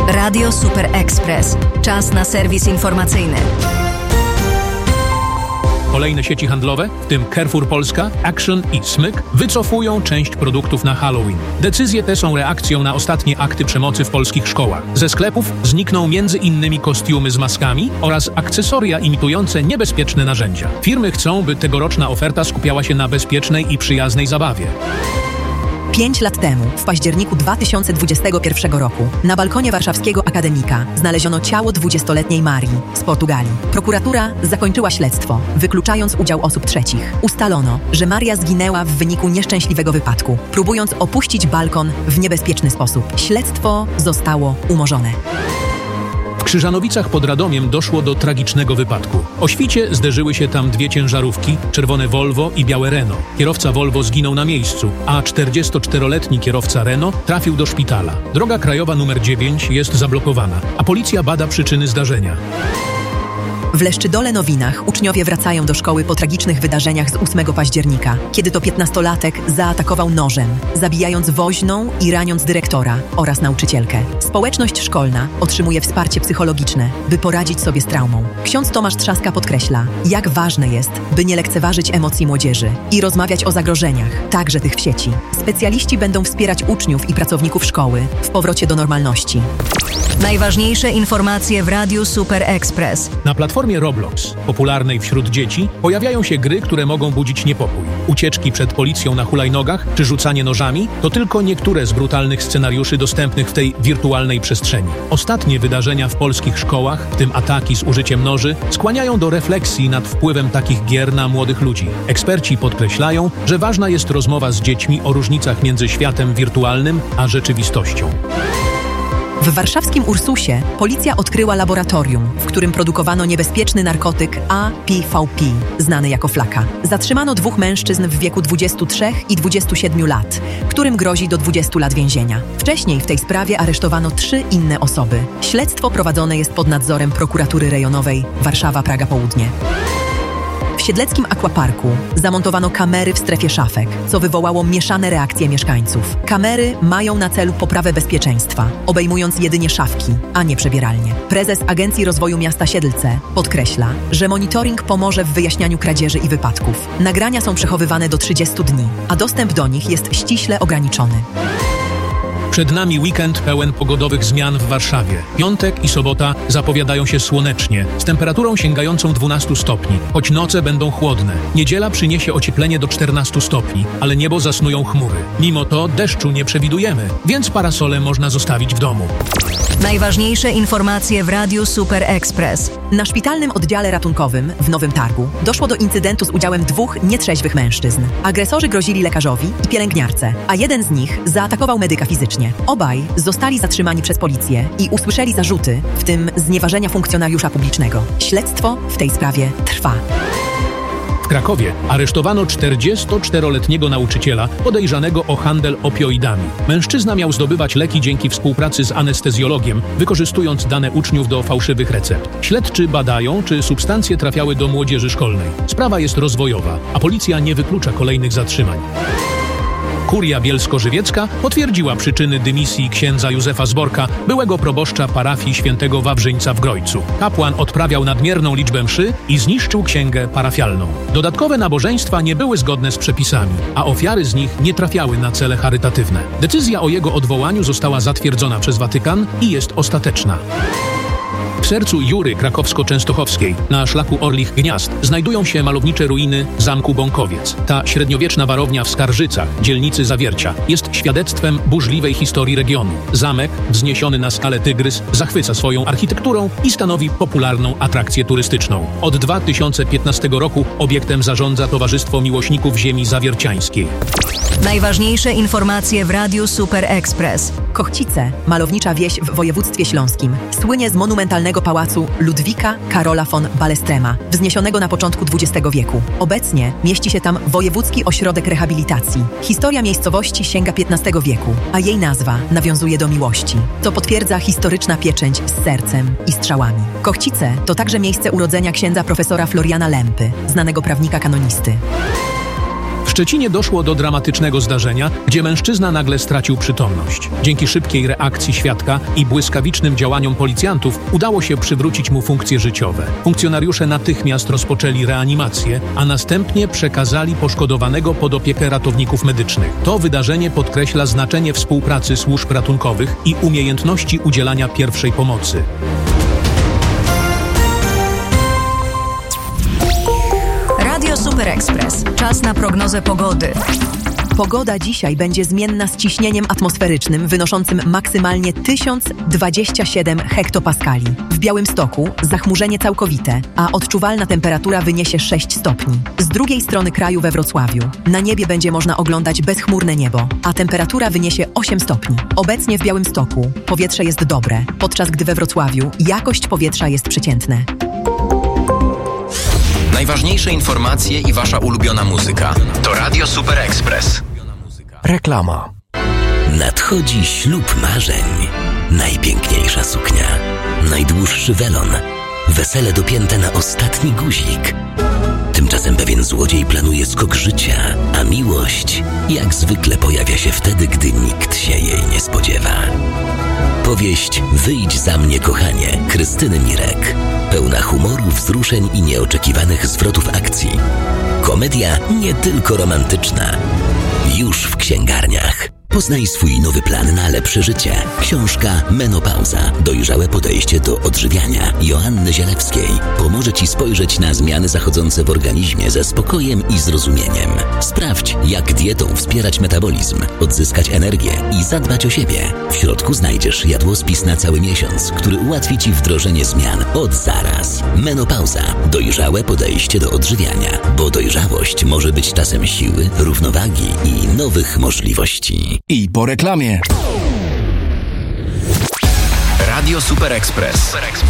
Radio Super Express. Czas na serwis informacyjny. Kolejne sieci handlowe, w tym Carrefour Polska, Action i Smyk, wycofują część produktów na Halloween. Decyzje te są reakcją na ostatnie akty przemocy w polskich szkołach. Ze sklepów znikną m.in. kostiumy z maskami oraz akcesoria imitujące niebezpieczne narzędzia. Firmy chcą, by tegoroczna oferta skupiała się na bezpiecznej i przyjaznej zabawie. 5 lat temu, w październiku 2021 roku, na balkonie warszawskiego akademika znaleziono ciało 20-letniej Marii z Portugalii. Prokuratura zakończyła śledztwo, wykluczając udział osób trzecich. Ustalono, że Maria zginęła w wyniku nieszczęśliwego wypadku, próbując opuścić balkon w niebezpieczny sposób. Śledztwo zostało umorzone. W Krzyżanowicach pod Radomiem doszło do tragicznego wypadku. O świcie zderzyły się tam dwie ciężarówki, czerwone Volvo i białe Renault. Kierowca Volvo zginął na miejscu, a 44-letni kierowca Renault trafił do szpitala. Droga krajowa nr 9 jest zablokowana, a policja bada przyczyny zdarzenia. W Leszczydole Nowinach uczniowie wracają do szkoły po tragicznych wydarzeniach z 8 października, kiedy to 15-latek zaatakował nożem, zabijając woźną i raniąc dyrektora oraz nauczycielkę. Społeczność szkolna otrzymuje wsparcie psychologiczne, by poradzić sobie z traumą. Ksiądz Tomasz Trzaska podkreśla, jak ważne jest, by nie lekceważyć emocji młodzieży i rozmawiać o zagrożeniach, także tych w sieci. Specjaliści będą wspierać uczniów i pracowników szkoły w powrocie do normalności. Najważniejsze informacje w Radiu Super Express. Na platformie Roblox, popularnej wśród dzieci, pojawiają się gry, które mogą budzić niepokój. Ucieczki przed policją na hulajnogach czy rzucanie nożami to tylko niektóre z brutalnych scenariuszy dostępnych w tej wirtualnej przestrzeni. Ostatnie wydarzenia w polskich szkołach, w tym ataki z użyciem noży, skłaniają do refleksji nad wpływem takich gier na młodych ludzi. Eksperci podkreślają, że ważna jest rozmowa z dziećmi o różnicach między światem wirtualnym a rzeczywistością. W warszawskim Ursusie policja odkryła laboratorium, w którym produkowano niebezpieczny narkotyk APVP, znany jako flaka. Zatrzymano 2 mężczyzn w wieku 23 i 27 lat, którym grozi do 20 lat więzienia. Wcześniej w tej sprawie aresztowano 3 inne osoby. Śledztwo prowadzone jest pod nadzorem prokuratury rejonowej Warszawa-Praga Południe. W siedleckim akwaparku zamontowano kamery w strefie szafek, co wywołało mieszane reakcje mieszkańców. Kamery mają na celu poprawę bezpieczeństwa, obejmując jedynie szafki, a nie przebieralnie. Prezes Agencji Rozwoju Miasta Siedlce podkreśla, że monitoring pomoże w wyjaśnianiu kradzieży i wypadków. Nagrania są przechowywane do 30 dni, a dostęp do nich jest ściśle ograniczony. Przed nami weekend pełen pogodowych zmian w Warszawie. Piątek i sobota zapowiadają się słonecznie, z temperaturą sięgającą 12 stopni, choć noce będą chłodne. Niedziela przyniesie ocieplenie do 14 stopni, ale niebo zasnują chmury. Mimo to deszczu nie przewidujemy, więc parasole można zostawić w domu. Najważniejsze informacje w Radiu Super Express. Na szpitalnym oddziale ratunkowym w Nowym Targu doszło do incydentu z udziałem 2 nietrzeźwych mężczyzn. Agresorzy grozili lekarzowi i pielęgniarce, a jeden z nich zaatakował medyka fizycznie. Obaj zostali zatrzymani przez policję i usłyszeli zarzuty, w tym znieważenia funkcjonariusza publicznego. Śledztwo w tej sprawie trwa. W Krakowie aresztowano 44-letniego nauczyciela podejrzanego o handel opioidami. Mężczyzna miał zdobywać leki dzięki współpracy z anestezjologiem, wykorzystując dane uczniów do fałszywych recept. Śledczy badają, czy substancje trafiały do młodzieży szkolnej. Sprawa jest rozwojowa, a policja nie wyklucza kolejnych zatrzymań. Kuria Bielsko-Żywiecka potwierdziła przyczyny dymisji księdza Józefa Zborka, byłego proboszcza parafii świętego Wawrzyńca w Grojcu. Kapłan odprawiał nadmierną liczbę mszy i zniszczył księgę parafialną. Dodatkowe nabożeństwa nie były zgodne z przepisami, a ofiary z nich nie trafiały na cele charytatywne. Decyzja o jego odwołaniu została zatwierdzona przez Watykan i jest ostateczna. W sercu Jury krakowsko-częstochowskiej, na szlaku Orlich Gniazd, znajdują się malownicze ruiny zamku Bąkowiec. Ta średniowieczna warownia w Skarżycach, dzielnicy Zawiercia, jest świadectwem burzliwej historii regionu. Zamek, wzniesiony na skalę Tygrys, zachwyca swoją architekturą i stanowi popularną atrakcję turystyczną. Od 2015 roku obiektem zarządza Towarzystwo Miłośników Ziemi Zawierciańskiej. Najważniejsze informacje w Radiu Super Express. Kochcice, malownicza wieś w województwie śląskim, słynie z monumentalnego pałacu Ludwika Karola von Balestrema, wzniesionego na początku XX wieku. Obecnie mieści się tam Wojewódzki Ośrodek Rehabilitacji. Historia miejscowości sięga XV wieku, a jej nazwa nawiązuje do miłości, co potwierdza historyczna pieczęć z sercem i strzałami. Kochcice to także miejsce urodzenia księdza profesora Floriana Lempy, znanego prawnika kanonisty. W Szczecinie doszło do dramatycznego zdarzenia, gdzie mężczyzna nagle stracił przytomność. Dzięki szybkiej reakcji świadka i błyskawicznym działaniom policjantów udało się przywrócić mu funkcje życiowe. Funkcjonariusze natychmiast rozpoczęli reanimację, a następnie przekazali poszkodowanego pod opiekę ratowników medycznych. To wydarzenie podkreśla znaczenie współpracy służb ratunkowych i umiejętności udzielania pierwszej pomocy. Radio Super Express. Czas na prognozę pogody. Pogoda dzisiaj będzie zmienna z ciśnieniem atmosferycznym wynoszącym maksymalnie 1027 hektopaskali. W Białymstoku zachmurzenie całkowite, a odczuwalna temperatura wyniesie 6 stopni. Z drugiej strony kraju we Wrocławiu na niebie będzie można oglądać bezchmurne niebo, a temperatura wyniesie 8 stopni. Obecnie w Białymstoku powietrze jest dobre, podczas gdy we Wrocławiu jakość powietrza jest przeciętna. Najważniejsze informacje i wasza ulubiona muzyka to Radio Super Express. Reklama. Nadchodzi ślub marzeń. Najpiękniejsza suknia, najdłuższy welon, wesele dopięte na ostatni guzik. Tymczasem pewien złodziej planuje skok życia, a miłość jak zwykle pojawia się wtedy, gdy nikt się jej nie spodziewa. Powieść Wyjdź za mnie, kochanie, Krystyny Mirek. Pełna humoru, wzruszeń i nieoczekiwanych zwrotów akcji. Komedia nie tylko romantyczna. Już w księgarniach. Poznaj swój nowy plan na lepsze życie. Książka Menopauza. Dojrzałe podejście do odżywiania Joanny Zielewskiej pomoże Ci spojrzeć na zmiany zachodzące w organizmie ze spokojem i zrozumieniem. Sprawdź, jak dietą wspierać metabolizm, odzyskać energię i zadbać o siebie. W środku znajdziesz jadłospis na cały miesiąc, który ułatwi Ci wdrożenie zmian od zaraz. Menopauza. Dojrzałe podejście do odżywiania, bo dojrzałość może być czasem siły, równowagi i nowych możliwości. I po reklamie. Radio Super Express.